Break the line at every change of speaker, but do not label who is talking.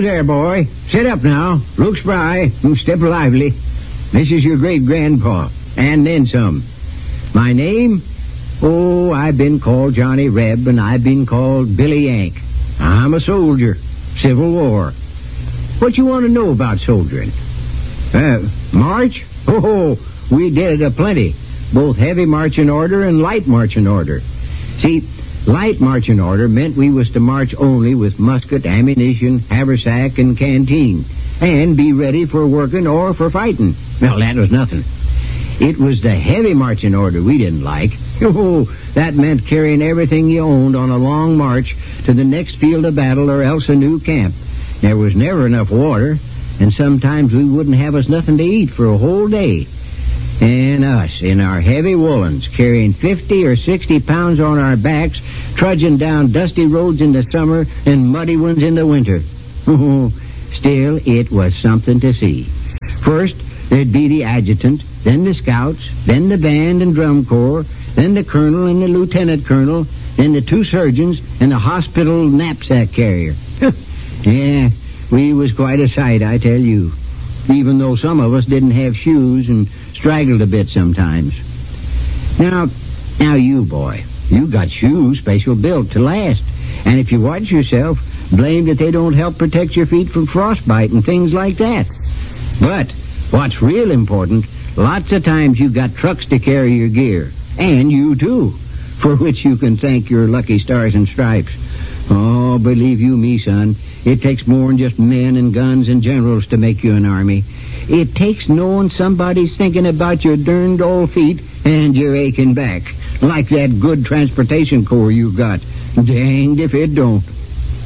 there, boy. Sit up now. Look spry. Step lively. This is your great-grandpa, and then some. My name? Oh, I've been called Johnny Reb, and I've been called Billy Yank. I'm a soldier. Civil War. What you want to know about soldiering? March? Oh, we did it aplenty. Both heavy marching order and light marching order. See, light marching order meant we was to march only with musket, ammunition, haversack, and canteen, and be ready for working or for fighting. Well, that was nothing. It was the heavy marching order we didn't like. Oh, that meant carrying everything you owned on a long march to the next field of battle or else a new camp. There was never enough water, and sometimes we wouldn't have us nothing to eat for a whole day. And us, in our heavy woolens, carrying 50 or 60 pounds on our backs, trudging down dusty roads in the summer and muddy ones in the winter. Still, it was something to see. First, there'd be the adjutant, then the scouts, then the band and drum corps, then the colonel and the lieutenant colonel, then the two surgeons and the hospital knapsack carrier. Yeah, we was quite a sight, I tell you. Even though some of us didn't have shoes and straggled a bit sometimes. Now you, boy, you got shoes special built to last. And if you watch yourself, blame that they don't help protect your feet from frostbite and things like that. But what's real important, lots of times you got trucks to carry your gear. And you, too, for which you can thank your lucky stars and stripes. Oh, believe you me, son, it takes more than just men and guns and generals to make you an army. It takes knowing somebody's thinking about your derned old feet and your aching back, like that good transportation corps you got. Danged if it don't.